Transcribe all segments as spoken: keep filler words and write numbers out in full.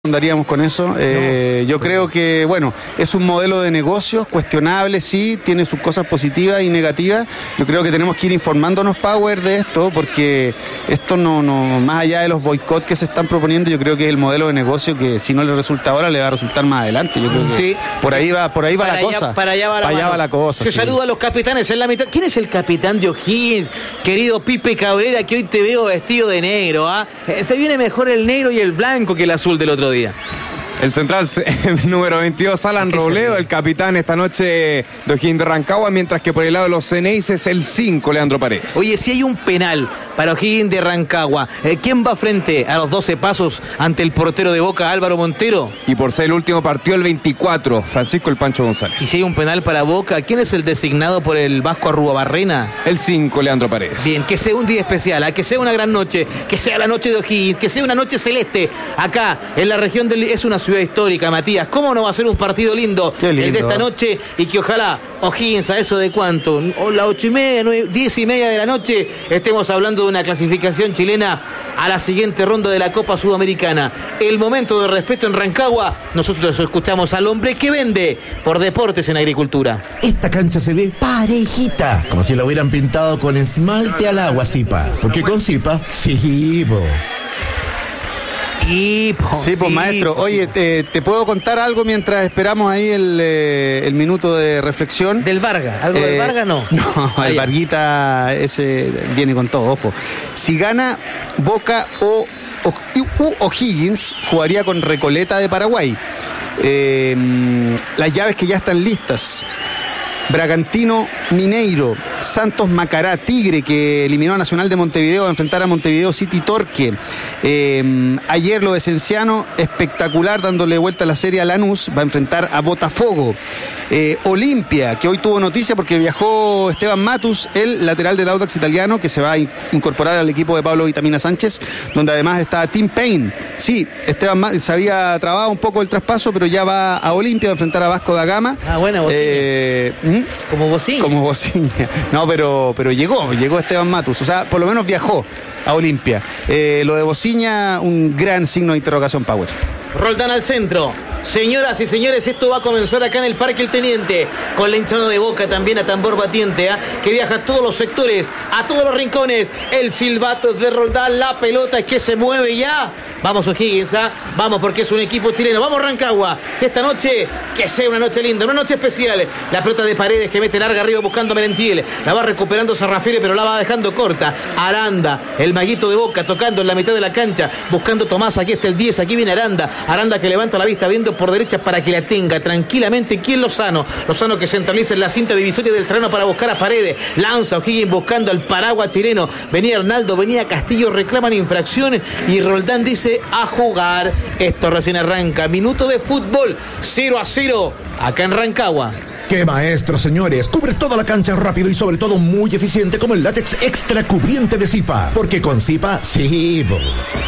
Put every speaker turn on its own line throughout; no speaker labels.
Andaríamos con eso. Eh, yo creo que, bueno, es un modelo de negocios cuestionable, sí, tiene sus cosas positivas y negativas. Yo creo que tenemos que ir informándonos, Power, de esto, porque esto no, no, más allá de los boicots que se están proponiendo, yo creo que es el modelo de negocio que si no le resulta ahora, le va a resultar más adelante. Yo creo que sí. por ahí va, por ahí va la
allá,
cosa.
Para allá va la,
para allá va la cosa.
Se
sí.
saluda a los capitanes en la mitad. ¿Quién es el capitán de O'Higgins? Querido Pipe Cabrera, que hoy te veo vestido de negro, ¿ah? ¿eh? Te viene mejor el negro y el blanco que el azul del otro día.
El central número veintidós, Alan Robledo, el capitán esta noche de O'Higgins de Rancagua, mientras que por el lado de los Ceneices el cinco, Leandro Paredes.
Oye, si hay un penal para O'Higgins de Rancagua, eh, ¿quién va frente a los doce pasos ante el portero de Boca, Álvaro Montero?
Y por ser el último partido, el veinticuatro, Francisco el Pancho González.
Y si hay un penal para Boca, ¿quién es el designado por el Vasco Arruabarrena?
El cinco, Leandro Paredes.
Bien, que sea un día especial, ¿eh? Que sea una gran noche, que sea la noche de O'Higgins, que sea una noche celeste. Acá, en la región del... Es una ciudad histórica, Matías. ¿Cómo no va a ser un partido lindo, lindo el de esta noche? Y que ojalá O'Higgins, a eso de cuánto, o las ocho y media, nueve, diez y media de la noche, estemos hablando de una clasificación chilena a la siguiente ronda de la Copa Sudamericana. El momento de respeto en Rancagua. Nosotros escuchamos al hombre que vende por deportes en agricultura.
Esta cancha se ve parejita, como si la hubieran pintado con esmalte al agua, Zipa. Porque con Zipa, sí, po.
Sí, po,
sí, pues
sí,
maestro.
po,
Oye,
sí.
te, te puedo contar algo mientras esperamos ahí el, eh, el minuto de reflexión.
¿Del Vargas? ¿Algo eh, del Vargas no?
No,
ah,
el
ya.
Varguita ese viene con todo, ojo. Si gana Boca o O'Higgins, jugaría con Recoleta de Paraguay. Eh, las llaves que ya están listas: Bragantino, Mineiro, Santos Macará, Tigre, que eliminó a Nacional de Montevideo, a enfrentar a Montevideo City Torque. Eh, ayer lo de Cienciano, espectacular, dándole vuelta a la serie a Lanús, va a enfrentar a Botafogo. Eh, Olimpia, que hoy tuvo noticia porque viajó Esteban Matus, el lateral del Audax italiano, que se va a incorporar al equipo de Pablo Vitamina Sánchez, donde además está Tim Payne. Sí, Esteban Matus se había trabado un poco el traspaso, pero ya va a Olimpia a enfrentar a Vasco da Gama.
Ah, buena Bociña.
Eh, ¿Mm?
Como Bociña.
Como Bociña. No, pero, pero llegó, llegó Esteban Matus. O sea, por lo menos viajó a Olimpia. Eh, lo de Bociña, un gran signo de interrogación, Power.
Roldán al centro. Señoras y señores, esto va a comenzar acá en el Parque El Teniente, con la hinchada de Boca también a tambor batiente, ¿eh? que viaja a todos los sectores, a todos los rincones. El silbato de Roldán, la pelota es que se mueve ya. Vamos O'Higgins, ¿eh? Vamos, porque es un equipo chileno. Vamos Rancagua, que esta noche, que sea una noche linda, una noche especial. La pelota de Paredes que mete larga arriba buscando a Merentiel. La va recuperando Sarrafiere, pero la va dejando corta. Aranda, el maguito de Boca, tocando en la mitad de la cancha, buscando Tomás. Aquí está el diez, aquí viene Aranda. Aranda que levanta la vista viendo por derecha para que la tenga tranquilamente. ¿Quién? Lozano. Lozano que centraliza en la cinta divisoria del terreno para buscar a Paredes. Lanza O'Higgins buscando al paraguas chileno. Venía Arnaldo, venía Castillo, reclaman infracciones y Roldán dice a jugar. Esto recién arranca. Minuto de fútbol. cero a cero acá en Rancagua.
¡Qué maestro, señores! Cubre toda la cancha rápido y sobre todo muy eficiente como el látex extra cubriente de Zipa. Porque con Zipa, sí, po.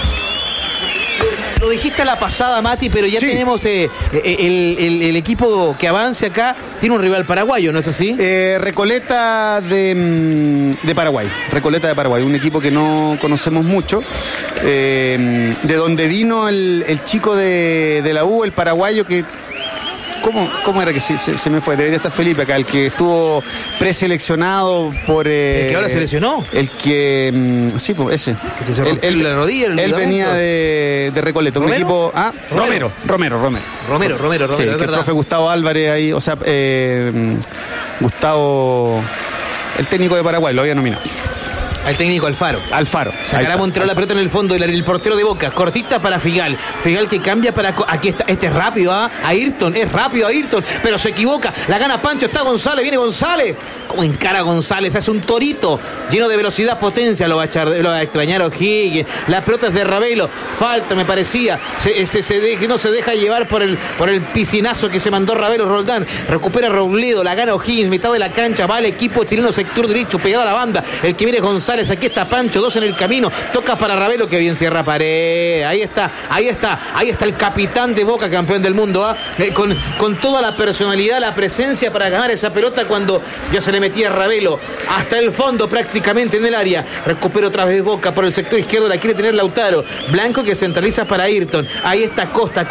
Lo dijiste a la pasada, Mati, pero ya sí. tenemos eh, el, el, el equipo que avance acá. Tiene un rival paraguayo, ¿no es así?
Eh, Recoleta de, de Paraguay. Recoleta de Paraguay, un equipo que no conocemos mucho. Eh, de donde vino el, el chico de, de la U, el paraguayo que... ¿Cómo, ¿Cómo era que se, se, se me fue? Debería estar Felipe acá, el que estuvo preseleccionado por... Eh,
¿El que ahora se lesionó?
El que... Sí, pues ese.
Que se rompió la rodilla, el
Él venía de, de Recoleta, un equipo... Ah, Romero, Romero, Romero.
Romero, Romero, Romero,
sí,
es
que
verdad.
el profe Gustavo Álvarez ahí, o sea, eh, Gustavo... El técnico de Paraguay, lo había nominado.
Al técnico Alfaro.
Alfaro.
Sacará Montero la pelota en el fondo, el, el portero de Boca. Cortita para Figal. Figal que cambia para... Aquí está, este es rápido, ¿ah? ¿eh? Ayrton, es rápido Ayrton, pero se equivoca. La gana Pancho, está González, viene González. ¿Cómo encara González? Hace un torito lleno de velocidad, potencia. Lo va a, echar, lo va a extrañar O'Higgins. La pelota es de Ravelo. Falta, me parecía. Se, se, se deje, no se deja llevar por el, por el piscinazo que se mandó Ravelo. Roldán recupera Robledo. La gana O'Higgins, mitad de la cancha. Va el equipo chileno, sector derecho, pegado a la banda. El que viene González. Aquí está Pancho, dos en el camino. Toca para Ravelo, que bien cierra pared. Ahí está, ahí está, ahí está el capitán de Boca, campeón del mundo. ¿eh? Eh, con, con toda la personalidad, la presencia para ganar esa pelota cuando ya se le metía Ravelo hasta el fondo prácticamente en el área. Recupera otra vez Boca por el sector izquierdo, la quiere tener Lautaro. Blanco que centraliza para Ayrton. Ahí está Costa.